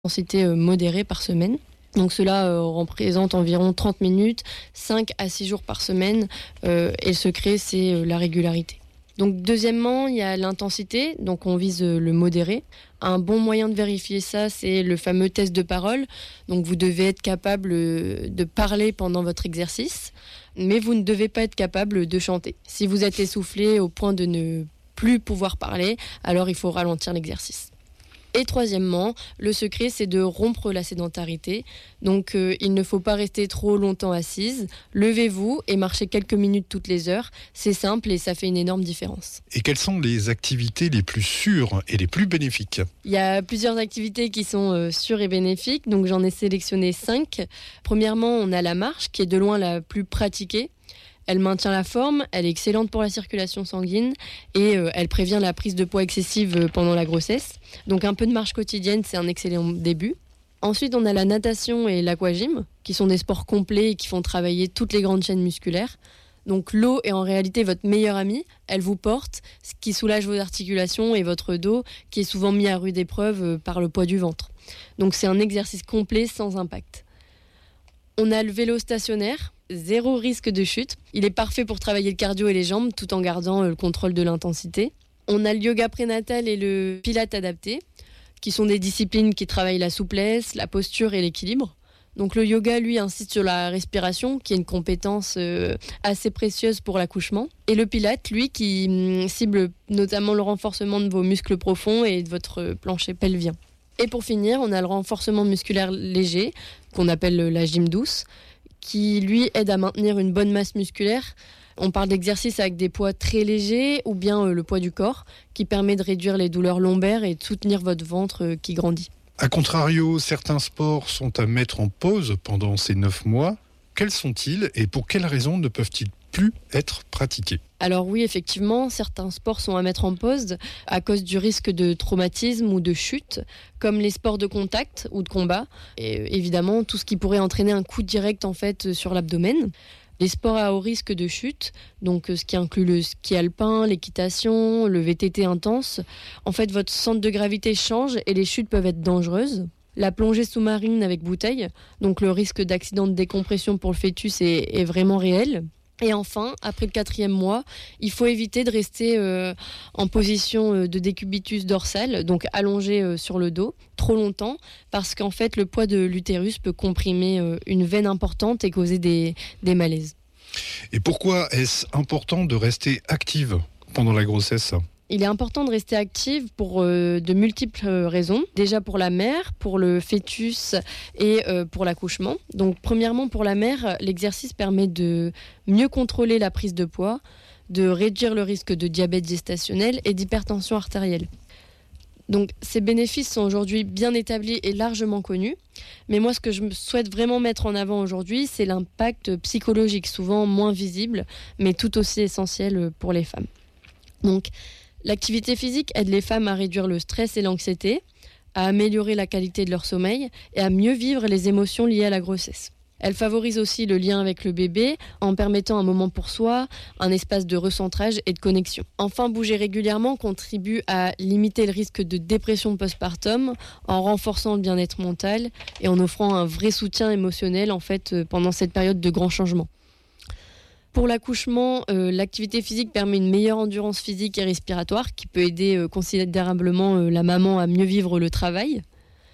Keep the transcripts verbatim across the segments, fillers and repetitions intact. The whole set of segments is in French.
intensité modérée par semaine. Donc cela euh, représente environ trente minutes, cinq à six jours par semaine. Euh, et le secret, c'est euh, la régularité. Donc deuxièmement, il y a l'intensité, donc on vise euh, le modéré. Un bon moyen de vérifier ça, c'est le fameux test de parole. Donc vous devez être capable euh, de parler pendant votre exercice, mais vous ne devez pas être capable de chanter. Si vous êtes essoufflé au point de ne plus pouvoir parler, alors il faut ralentir l'exercice. Et troisièmement, le secret, c'est de rompre la sédentarité. Donc, euh, il ne faut pas rester trop longtemps assise. Levez-vous et marchez quelques minutes toutes les heures. C'est simple et ça fait une énorme différence. Et quelles sont les activités les plus sûres et les plus bénéfiques ? Il y a plusieurs activités qui sont euh, sûres et bénéfiques. Donc, j'en ai sélectionné cinq. Premièrement, on a la marche, qui est de loin la plus pratiquée. Elle maintient la forme, elle est excellente pour la circulation sanguine et euh, elle prévient la prise de poids excessive pendant la grossesse. Donc un peu de marche quotidienne, c'est un excellent début. Ensuite, on a la natation et l'aquagym, qui sont des sports complets et qui font travailler toutes les grandes chaînes musculaires. Donc l'eau est en réalité votre meilleure amie, elle vous porte, ce qui soulage vos articulations et votre dos, qui est souvent mis à rude épreuve par le poids du ventre. Donc c'est un exercice complet sans impact. On a le vélo stationnaire. Zéro risque de chute. Il est parfait pour travailler le cardio et les jambes tout en gardant le contrôle de l'intensité. On a le yoga prénatal et le pilate adapté, qui sont des disciplines qui travaillent la souplesse, la posture et l'équilibre. Donc le yoga, lui, insiste sur la respiration, qui est une compétence euh, assez précieuse pour l'accouchement. Et le pilate, lui, qui hum, cible notamment le renforcement de vos muscles profonds et de votre plancher pelvien. Et pour finir, on a le renforcement musculaire léger, qu'on appelle la gym douce, qui lui aide à maintenir une bonne masse musculaire. On parle d'exercices avec des poids très légers ou bien euh, le poids du corps, qui permet de réduire les douleurs lombaires et de soutenir votre ventre euh, qui grandit. A contrario, certains sports sont à mettre en pause pendant ces neuf mois. Quels sont-ils et pour quelles raisons ne peuvent-ils plus être pratiqués ? Alors oui, effectivement, certains sports sont à mettre en pause à cause du risque de traumatisme ou de chute, comme les sports de contact ou de combat, et évidemment tout ce qui pourrait entraîner un coup direct en fait sur l'abdomen. Les sports à haut risque de chute, donc ce qui inclut le ski alpin, l'équitation, le V T T intense, en fait votre centre de gravité change et les chutes peuvent être dangereuses. La plongée sous-marine avec bouteille, donc le risque d'accident de décompression pour le fœtus est, est vraiment réel. Et enfin, après le quatrième mois, il faut éviter de rester euh, en position euh, de décubitus dorsal, donc allongé euh, sur le dos, trop longtemps, parce qu'en fait, le poids de l'utérus peut comprimer euh, une veine importante et causer des, des malaises. Et pourquoi est-ce important de rester active pendant la grossesse ? Il est important de rester active pour euh, de multiples euh, raisons. Déjà pour la mère, pour le fœtus et euh, pour l'accouchement. Donc premièrement pour la mère, l'exercice permet de mieux contrôler la prise de poids, de réduire le risque de diabète gestationnel et d'hypertension artérielle. Donc ces bénéfices sont aujourd'hui bien établis et largement connus. Mais moi ce que je souhaite vraiment mettre en avant aujourd'hui, c'est l'impact psychologique, souvent moins visible, mais tout aussi essentiel pour les femmes. Donc l'activité physique aide les femmes à réduire le stress et l'anxiété, à améliorer la qualité de leur sommeil et à mieux vivre les émotions liées à la grossesse. Elle favorise aussi le lien avec le bébé en permettant un moment pour soi, un espace de recentrage et de connexion. Enfin, bouger régulièrement contribue à limiter le risque de dépression postpartum en renforçant le bien-être mental et en offrant un vrai soutien émotionnel en fait, pendant cette période de grands changements. Pour l'accouchement, euh, l'activité physique permet une meilleure endurance physique et respiratoire qui peut aider euh, considérablement euh, la maman à mieux vivre le travail.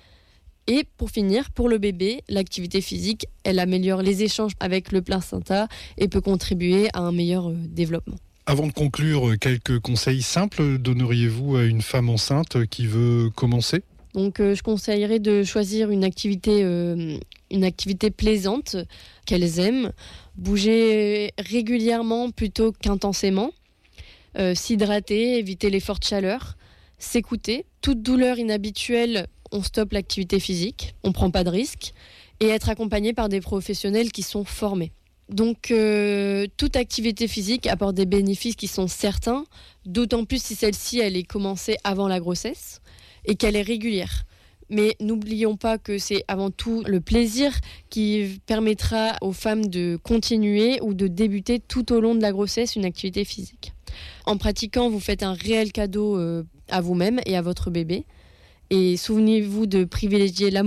Et pour finir, pour le bébé, l'activité physique, elle améliore les échanges avec le placenta et peut contribuer à un meilleur euh, développement. Avant de conclure, quelques conseils simples donneriez-vous à une femme enceinte qui veut commencer ? Donc euh, je conseillerais de choisir une activité, euh, une activité plaisante qu'elles aiment, bouger régulièrement plutôt qu'intensément, euh, s'hydrater, éviter les fortes chaleurs, s'écouter. Toute douleur inhabituelle, on stoppe l'activité physique, on ne prend pas de risque, et être accompagné par des professionnels qui sont formés. Donc euh, toute activité physique apporte des bénéfices qui sont certains, d'autant plus si celle-ci elle est commencée avant la grossesse et qu'elle est régulière. Mais n'oublions pas que c'est avant tout le plaisir qui permettra aux femmes de continuer ou de débuter tout au long de la grossesse une activité physique. En pratiquant, vous faites un réel cadeau euh, à vous-même et à votre bébé. Et souvenez-vous de privilégier la